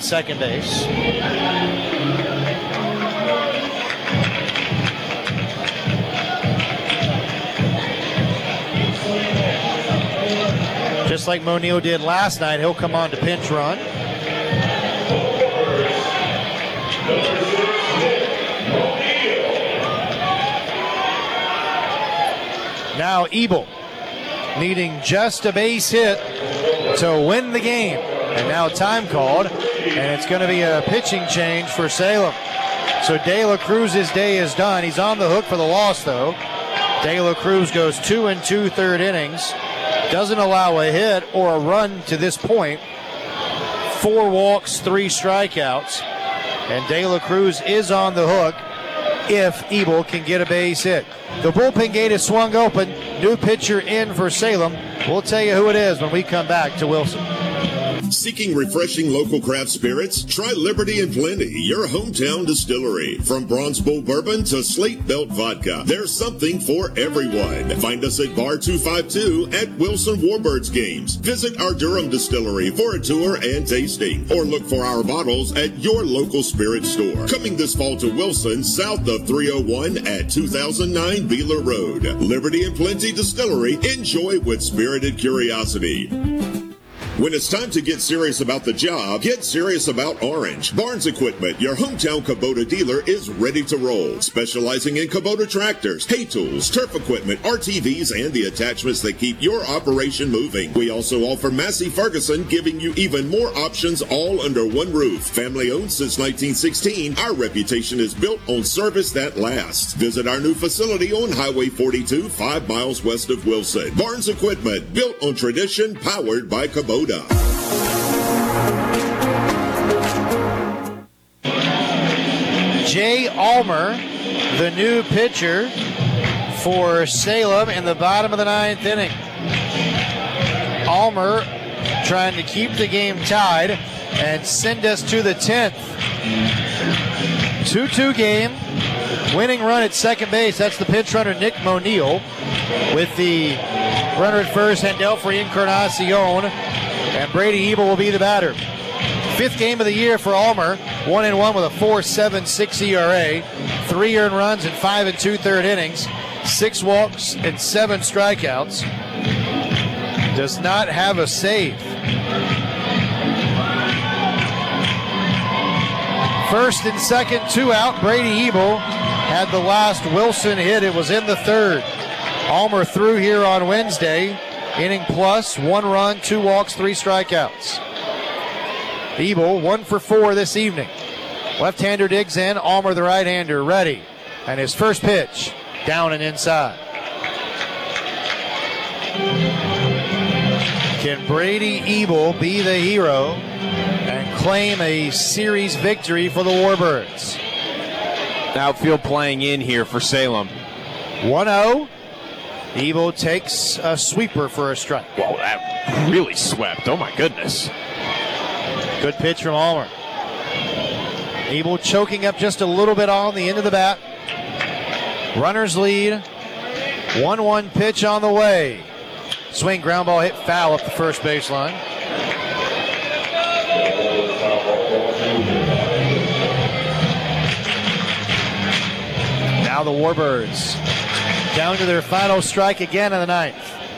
second base. Just like Monil did last night, he'll come on to pinch run. Now Ebel needing just a base hit to win the game. And now time called, and it's going to be a pitching change for Salem. So De La Cruz's day is done. He's on the hook for the loss, though. De La Cruz goes 2 2/3 innings. Doesn't allow a hit or a run to this point. 4 walks, 3 strikeouts. And De La Cruz is on the hook if Ebel can get a base hit. The bullpen gate is swung open. New pitcher in for Salem. We'll tell you who it is when we come back to Wilson. Seeking refreshing local craft spirits? Try Liberty and Plenty, your hometown distillery. From Bronze Bull Bourbon to Slate Belt Vodka, there's something for everyone. Find us at Bar 252 at Wilson Warbirds games. Visit our Durham distillery for a tour and tasting, or look for our bottles at your local spirit store. Coming this fall to Wilson, south of 301 at 2009 Beeler Road. Liberty and Plenty Distillery. Enjoy with spirited curiosity. When it's time to get serious about the job, get serious about Orange. Barnes Equipment, your hometown Kubota dealer, is ready to roll. Specializing in Kubota tractors, hay tools, turf equipment, RTVs, and the attachments that keep your operation moving. We also offer Massey Ferguson, giving you even more options all under one roof. Family owned since 1916, our reputation is built on service that lasts. Visit our new facility on Highway 42, 5 miles west of Wilson. Barnes Equipment, built on tradition, powered by Kubota. Jay Almer, the new pitcher for Salem in the bottom of the 9th inning. Almer trying to keep the game tied and send us to the 10th. 2-2 game. Winning run at second base. That's the pinch runner, Nick Monil. With the runner at first, Hendelfrey Encarnacion. And Brady Ebel will be the batter. 5th game of the year for Almer. 1-1 with a 4.76 ERA. 3 earned runs in 5 2/3 innings. 6 walks and 7 strikeouts. Does not have a save. First and second, 2 out. Brady Ebel had the last Wilson hit. It was in the 3rd. Almer threw here on Wednesday. Inning plus, 1 run, 2 walks, 3 strikeouts. Ebel 1 for 4 this evening. Left-hander digs in. Almer, the right-hander, ready. And his first pitch, down and inside. Can Brady Ebel be the hero and claim a series victory for the Warbirds? Outfield playing in here for Salem. 1-0. Ebel takes a sweeper for a strike. Whoa, that really swept. Oh, my goodness. Good pitch from Almer. Ebel choking up just a little bit on the end of the bat. Runners lead. 1-1 pitch on the way. Swing, ground ball hit foul up the first baseline. Now the Warbirds down to their final strike again in the 9th.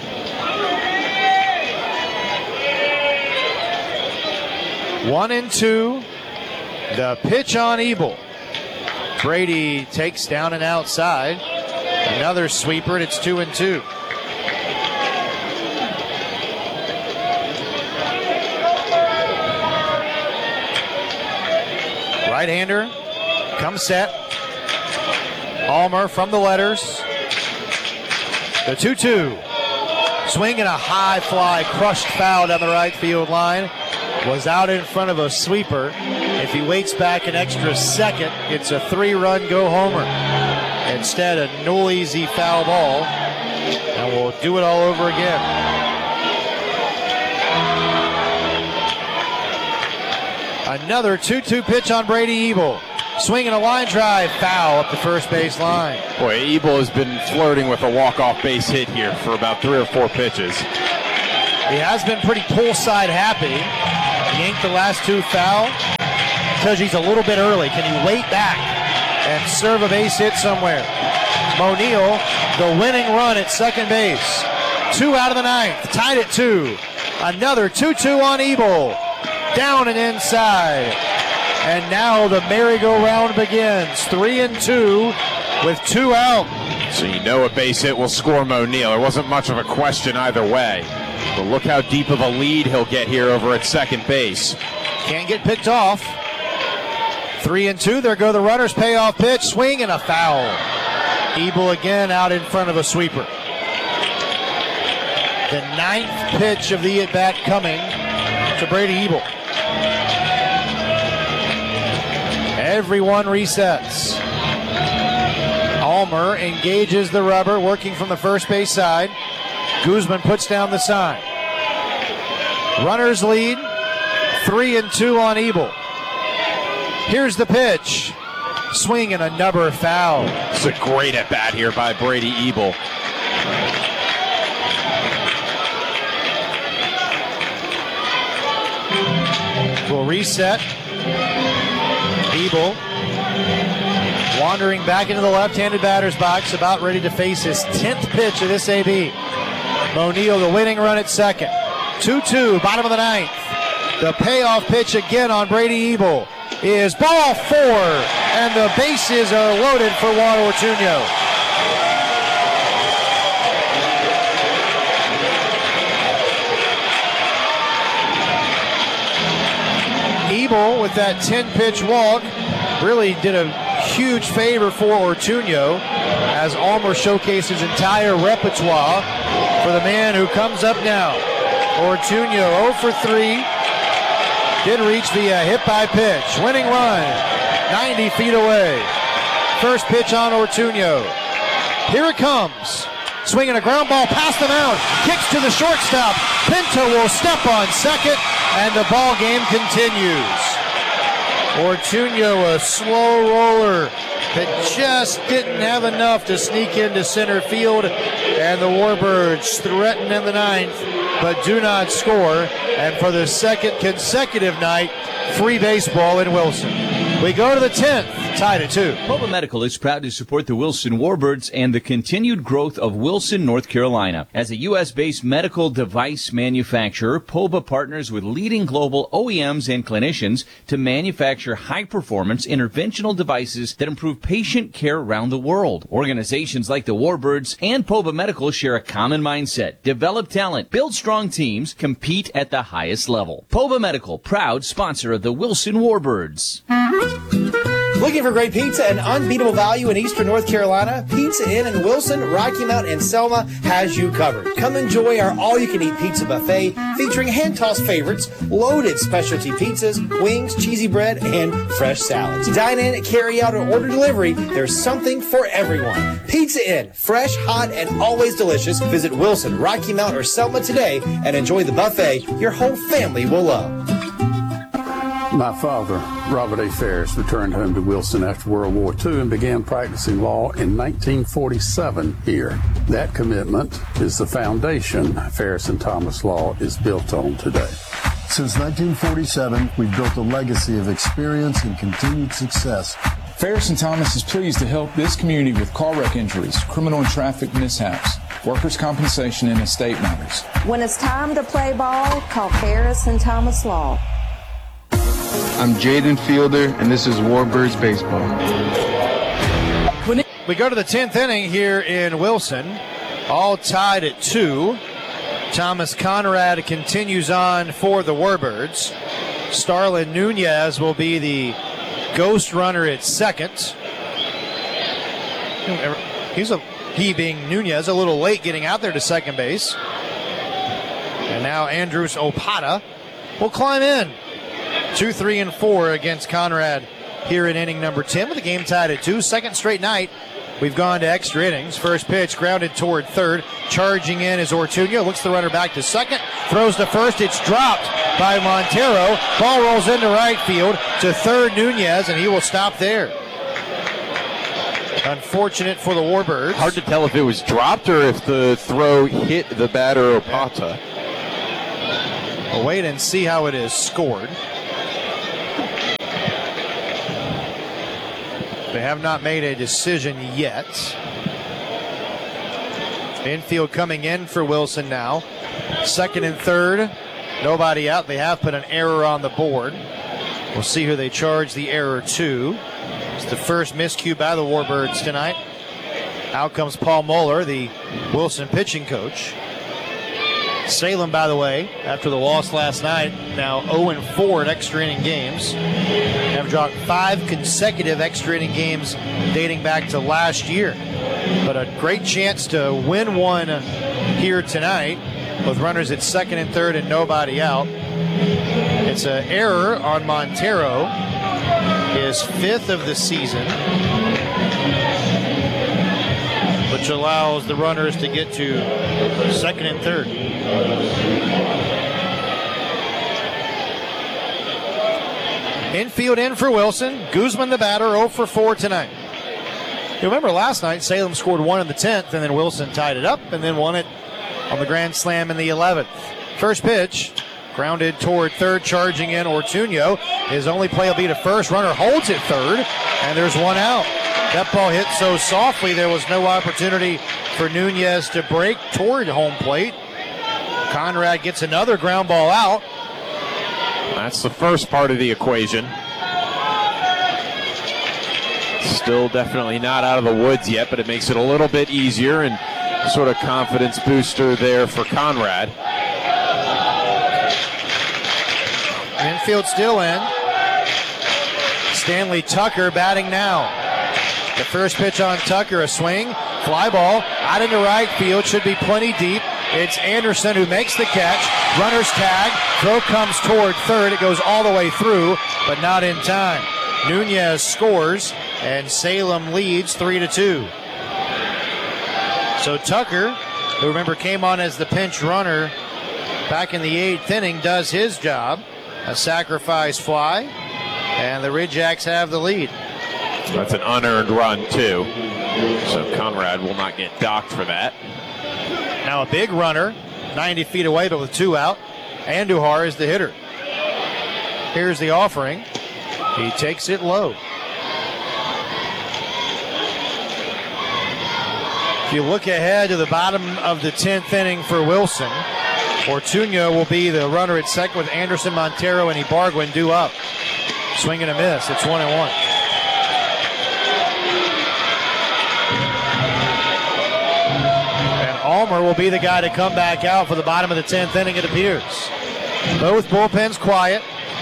One and 2. The pitch on Ebel. Brady takes down and outside. Another sweeper, and it's 2-2. Right-hander comes set. Almer from the letters. The 2-2. Swing and a high fly, crushed foul down the right field line. Was out in front of a sweeper. If he waits back an extra second, it's a 3-run go homer. Instead, a noisy foul ball. And we'll do it all over again. Another 2-2 pitch on Brady Ebel. Swinging a line drive, foul up the first base line. Boy, Ebel has been flirting with a walk-off base hit here for about 3 or 4 pitches. He has been pretty pull side happy. Yanked the last 2 foul. because he's a little bit early. Can he wait back and serve a base hit somewhere? O'Neill, the winning run at second base. 2 out of the 9th, tied at 2. Another 2-2 on Ebel. Down and inside. And now the merry-go-round begins. 3-2 with 2 out. So you know a base hit will score O'Neill. There wasn't much of a question either way. But look how deep of a lead he'll get here over at second base. Can't get picked off. 3-2. There go the runners. Payoff pitch. Swing and a foul. Ebel again out in front of a sweeper. The 9th pitch of the at-bat coming to Brady Ebel. Everyone resets. Almer engages the rubber, working from the first base side. Guzman puts down the sign. Runners lead. 3-2 on Ebel. Here's the pitch. Swing and another foul. It's a great at-bat here by Brady Ebel. Will reset. Ebel wandering back into the left-handed batter's box, about ready to face his 10th pitch of this AB. O'Neill, the winning run at second. 2-2, bottom of the 9th. The payoff pitch again on Brady Ebel is ball 4, and the bases are loaded for Juan Ortuño. Ebel with that 10-pitch walk really did a huge favor for Ortuño as Almer showcased his entire repertoire for the man who comes up now. Ortuño 0 for 3. Did reach the hit by pitch. Winning run 90 feet away. First pitch on Ortuño. Here it comes. Swinging a ground ball past the mound. Kicks to the shortstop. Pinto will step on second, and the ball game continues. Ortuño, a slow roller that just didn't have enough to sneak into center field, and the Warbirds threaten in the 9th, but do not score. And for the second consecutive night, free baseball in Wilson. We go to the 10th, tied at 2. Poba Medical is proud to support the Wilson Warbirds and the continued growth of Wilson, North Carolina. As a U.S.-based medical device manufacturer, Poba partners with leading global OEMs and clinicians to manufacture high-performance interventional devices that improve patient care around the world. Organizations like the Warbirds and Poba Medical share a common mindset: develop talent, build strong teams, compete at the highest level. Poba Medical, proud sponsor of the Wilson Warbirds. Looking for great pizza and unbeatable value in Eastern North Carolina? Pizza Inn in Wilson, Rocky Mount, and Selma has you covered. Come enjoy our all-you-can-eat pizza buffet featuring hand-tossed favorites, loaded specialty pizzas, wings, cheesy bread, and fresh salads. Dine in, carry out, or order delivery. There's something for everyone. Pizza Inn, fresh, hot, and always delicious. Visit Wilson, Rocky Mount, or Selma today and enjoy the buffet your whole family will love. My father, Robert A. Ferris, returned home to Wilson after World War II and began practicing law in 1947 here. That commitment is the foundation Ferris and Thomas Law is built on today. Since 1947, we've built a legacy of experience and continued success. Ferris and Thomas is pleased to help this community with car wreck injuries, criminal and traffic mishaps, workers' compensation, and estate matters. When it's time to play ball, call Ferris and Thomas Law. I'm Jaden Fielder, and this is Warbirds Baseball. We go to the 10th inning here in Wilson, all tied at 2. Thomas Conrad continues on for the Warbirds. Starlin Nunez will be the ghost runner at second. He being Nunez, a little late getting out there to second base. And now Andrus Opata will climb in. 2, 3, and 4 against Conrad here in inning number 10 with the game tied at 2. Second straight night, we've gone to extra innings. First pitch grounded toward third. Charging in is Ortuño. Looks the runner back to second. Throws to first. It's dropped by Montero. Ball rolls into right field to third Nunez, and he will stop there. Unfortunate for the Warbirds. Hard to tell if it was dropped or if the throw hit the batter Opata. We'll wait and see how it is scored. They have not made a decision yet. Infield coming in for Wilson now. Second and third. Nobody out. They have put an error on the board. We'll see who they charge the error to. It's the first miscue by the Warbirds tonight. Out comes Paul Moeller, the Wilson pitching coach. Salem, by the way, after the loss last night, now 0-4 at extra inning games. Have dropped 5 consecutive extra inning games dating back to last year. But a great chance to win one here tonight with runners at second and third and nobody out. It's an error on Montero, his 5th of the season, which allows the runners to get to second and third. Infield in for Wilson. Guzman, the batter, 0 for 4 tonight. You remember last night, Salem scored 1 in the 10th, and then Wilson tied it up and then won it on the grand slam in the 11th. First pitch, grounded toward third, charging in Ortuño. His only play will be to first. Runner holds at third, and there's one out. That ball hit so softly there was no opportunity for Nunez to break toward home plate. Conrad gets another ground ball out. That's the first part of the equation. Still definitely not out of the woods yet, but it makes it a little bit easier and sort of confidence booster there for Conrad. Infield still in. Stanley Tucker batting now. The first pitch on Tucker, a swing, fly ball, out into right field, should be plenty deep. It's Anderson who makes the catch. Runner's tag, throw comes toward third. It goes all the way through, but not in time. Nunez scores, and Salem leads 3-2. So Tucker, who remember came on as the pinch runner back in the 8th inning, does his job. A sacrifice fly, and the Ridgeacs have the lead. That's an unearned run, too. So Conrad will not get docked for that. Now a big runner, 90 feet away, but with 2 out. Andujar is the hitter. Here's the offering. He takes it low. If you look ahead to the bottom of the 10th inning for Wilson, Ortuño will be the runner at second with Anderson, Montero, and Ibargüen due up. Swing and a miss. It's 1-1. And Almer will be the guy to come back out for the bottom of the 10th inning, it appears. Both bullpens quiet.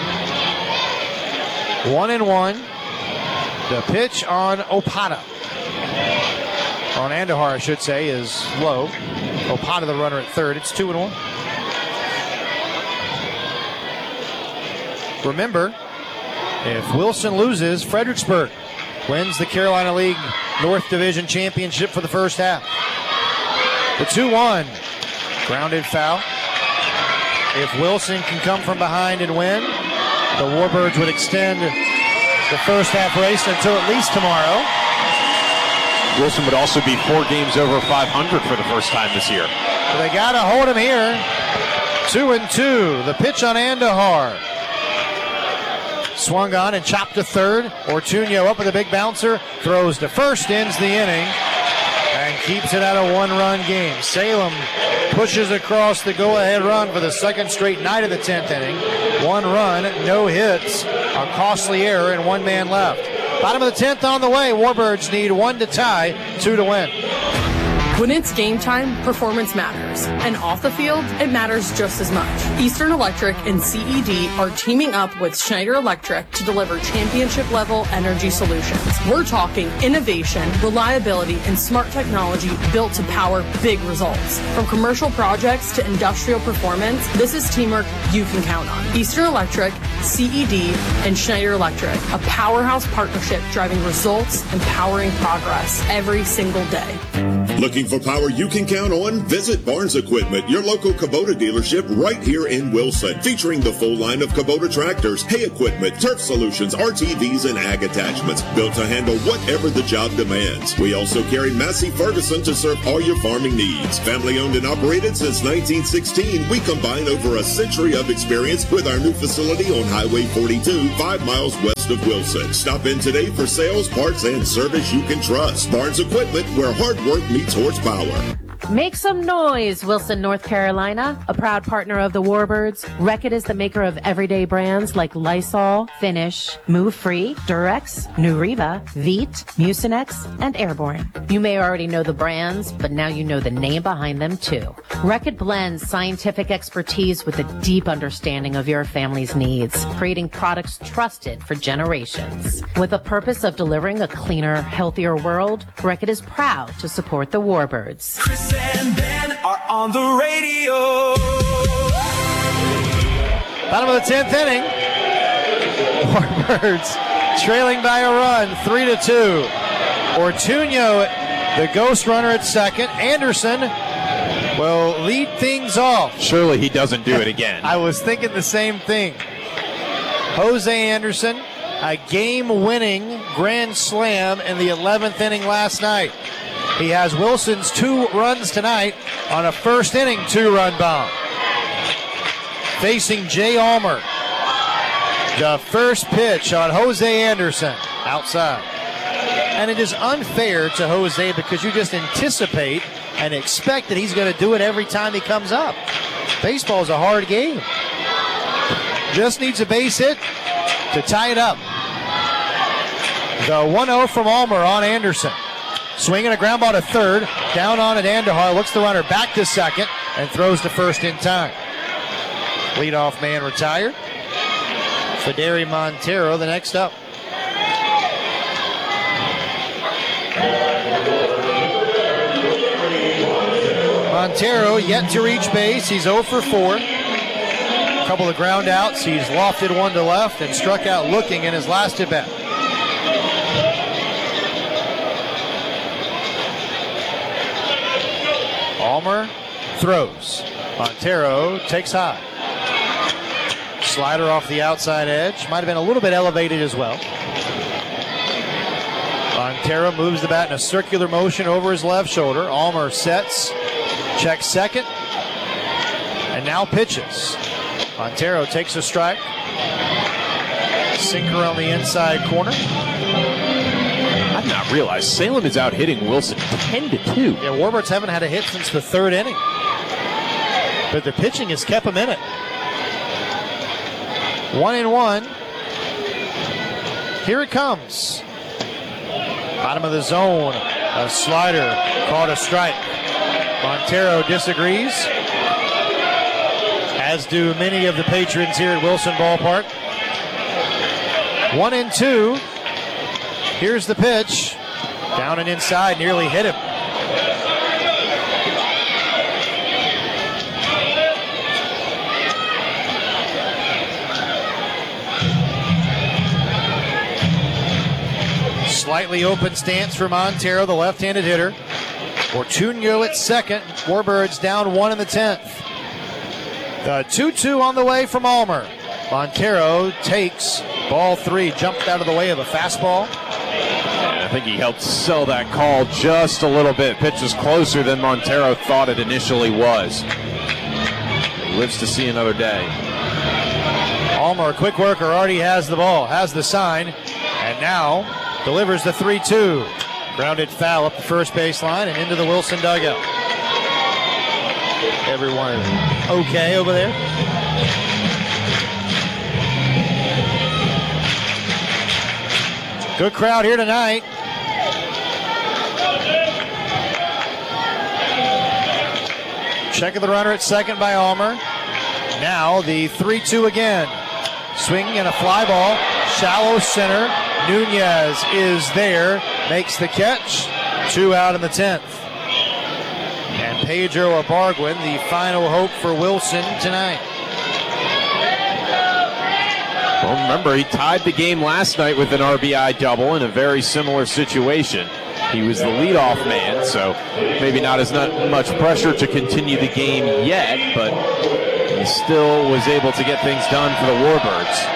1-1. The pitch on Opata. On Andujar, I should say, is low. Opata, the runner at third. It's 2-1. Remember, if Wilson loses, Fredericksburg wins the Carolina League North Division Championship for the first half. The 2-1. Grounded foul. If Wilson can come from behind and win, the Warbirds would extend the first half race until at least tomorrow. Wilson would also be 4 games over 500 for the first time this year. But they got to hold him here. 2-2. The pitch on Andujar. Swung on and chopped to third. Ortuño up with a big bouncer. Throws to first, ends the inning, and keeps it at a 1-run game. Salem pushes across the go-ahead run for the second straight night of the 10th inning. 1 run, no hits, a costly error, and 1 man left. Bottom of the 10th on the way. Warbirds need 1 to tie, 2 to win. When it's game time, performance matters. And off the field, it matters just as much. Eastern Electric and CED are teaming up with Schneider Electric to deliver championship-level energy solutions. We're talking innovation, reliability, and smart technology built to power big results. From commercial projects to industrial performance, this is teamwork you can count on. Eastern Electric, CED, and Schneider Electric, a powerhouse partnership driving results and powering progress every single day. Looking for power you can count on? Visit Barnes Equipment, your local Kubota dealership right here in Wilson, featuring the full line of Kubota tractors, hay equipment, turf solutions, RTVs, and ag attachments, built to handle whatever the job demands. We also carry Massey Ferguson to serve all your farming needs. Family owned and operated since 1916, we combine over a century of experience with our new facility on Highway 42, 5 miles west best of Wilson. Stop in today for sales, parts, and service you can trust. Barnes Equipment, where hard work meets horsepower. Make some noise, Wilson, North Carolina, a proud partner of the Warbirds. Reckitt is the maker of everyday brands like Lysol, Finish, Move Free, Durex, Nuriva, Veet, Mucinex, and Airborne. You may already know the brands, but now you know the name behind them too. Reckitt blends scientific expertise with a deep understanding of your family's needs, creating products trusted for generations. With the purpose of delivering a cleaner, healthier world, Reckitt is proud to support the Warbirds. Chris and Ben are on the radio. Bottom of the 10th inning. Warbirds trailing by a run, 3-2. Ortuño, the ghost runner at second. Anderson will lead things off. Surely he doesn't do it again. I was thinking the same thing. Jose Anderson, a game-winning grand slam in the 11th inning last night. He has Wilson's 2 runs tonight on a first-inning 2-run bomb. Facing Jay Almer. The first pitch on Jose Anderson, outside. And it is unfair to Jose because you just anticipate and expect that he's going to do it every time he comes up. Baseball's a hard game. Just needs a base hit to tie it up. The 1-0 from Almer on Anderson. Swinging a ground ball to third. Down on it, Andahar looks the runner back to second and throws to first in time. Leadoff man retired. Federi Montero the next up. Montero yet to reach base. He's 0 for 4. A couple of ground outs. He's lofted one to left and struck out looking in his last at bat. Almer throws. Montero takes high. Slider off the outside edge. Might have been a little bit elevated as well. Montero moves the bat in a circular motion over his left shoulder. Almer sets, checks second, and now pitches. Montero takes a strike. Sinker on the inside corner. I did not realize Salem is out hitting Wilson 10-2. Yeah, Warbirds haven't had a hit since the 3rd inning. But the pitching has kept them in it. 1-1. Here it comes. Bottom of the zone. A slider caught a strike. Montero disagrees, as do many of the patrons here at Wilson Ballpark. 1-2. Here's the pitch. Down and inside, nearly hit him. Slightly open stance for Montero, the left-handed hitter. Ortuño at second. Warbirds down 1 in the 10th. The 2-2 on the way from Almer. Montero takes ball 3, jumped out of the way of a fastball. I think he helped sell that call just a little bit. Pitch was closer than Montero thought it initially was. He lives to see another day. Almer, a quick worker, already has the ball, has the sign, and now delivers the 3-2. Grounded foul up the first baseline and into the Wilson dugout. Everyone okay over there? Good crowd here tonight. Check of the runner at second by Almer. Now the 3-2 again. Swing and a fly ball. Shallow center. Nunez is there. Makes the catch. 2 out in the 10th. And Pedro Ibargüen, the final hope for Wilson tonight. Well, remember, he tied the game last night with an RBI double in a very similar situation. He was the leadoff man, so maybe not as much pressure to continue the game yet, but he still was able to get things done for the Warbirds.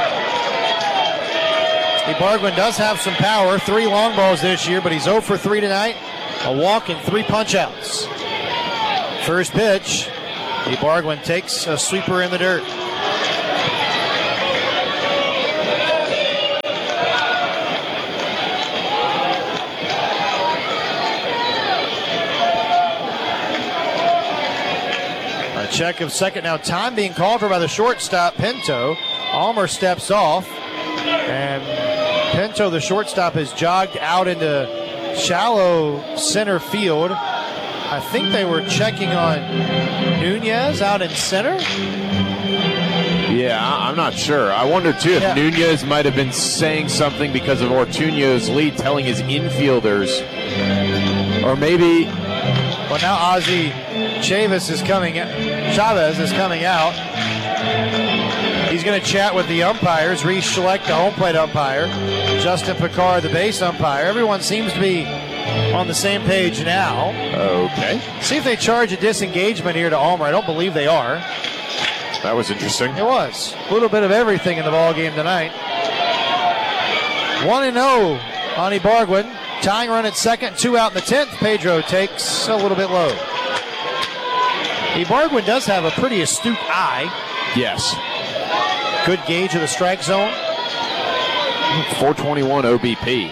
Ibargüen does have some power, 3 long balls this year, but he's 0 for 3 tonight. A walk and 3 punch-outs. First pitch, Ibargüen takes a sweeper in the dirt. check of second. Now time being called for by the shortstop, Pinto. Almer steps off, and Pinto, the shortstop, has jogged out into shallow center field. I think they were checking on Nunez out in center. Yeah, I'm not sure. I wonder, too, if Nunez might have been saying something because of Ortuño's lead, telling his infielders. Or maybe... Well, now Ozzie Chavez is coming out. He's going to chat with the umpires. Reese Schleck, the home plate umpire. Justin Picard, the base umpire. Everyone seems to be on the same page now. Okay. See if they charge a disengagement here to Almer. I don't believe they are. That was interesting. It was. A little bit of everything in the ball game tonight. 1-0 on Ibargüen. Tying run at second, 2 out in the 10th. Pedro takes a little bit low. Ibargüen does have a pretty astute eye. Yes. Good gauge of the strike zone. 421 OBP.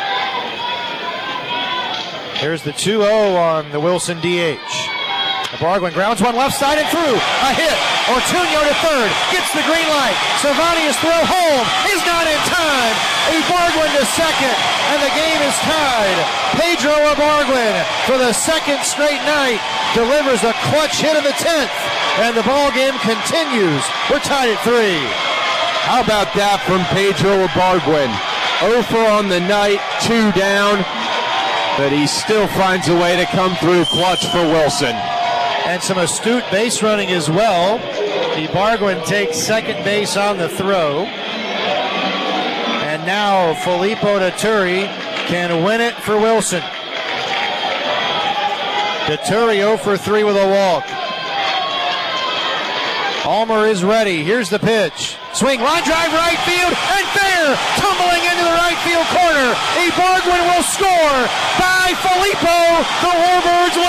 Here's the 2-0 on the Wilson DH. Ibargüen grounds one left side and through. A hit. Ortuño to third. Gets the green light. Savania's throw home is not in time. Ibargüen to second. And the game is tied. Pedro Ibargüen, for the second straight night, delivers a clutch hit in the 10th. And the ball game continues. We're tied at 3. How about that from Pedro Ibargüen? 0 for on the night, 2 down. But he still finds a way to come through clutch for Wilson. And some astute base running as well. Ibargüen takes second base on the throw. And now Filippo Daturi can win it for Wilson. Daturi 0 for 3 with a walk. Almer is ready. Here's the pitch. Swing, line drive, right field, and fair! Tumbling into the right field corner. Ibargüen will score by Filippo. The Warbirds win.